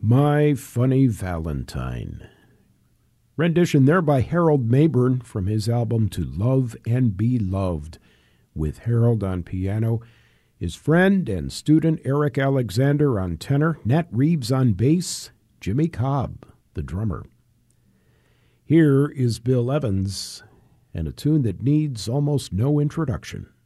My Funny Valentine. Rendition there by Harold Mabern from his album To Love and Be Loved, with Harold on piano, his friend and student Eric Alexander on tenor, Nat Reeves on bass, Jimmy Cobb, the drummer. Here is Bill Evans, and a tune that needs almost no introduction.